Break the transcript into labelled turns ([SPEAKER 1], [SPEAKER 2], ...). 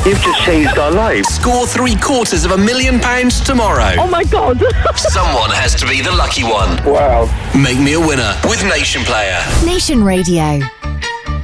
[SPEAKER 1] You've just changed our lives.
[SPEAKER 2] Score £750,000 tomorrow.
[SPEAKER 3] Oh my God.
[SPEAKER 2] Someone has to be the lucky one.
[SPEAKER 1] Wow.
[SPEAKER 2] Make me a winner with Nation Player.
[SPEAKER 4] Nation Radio.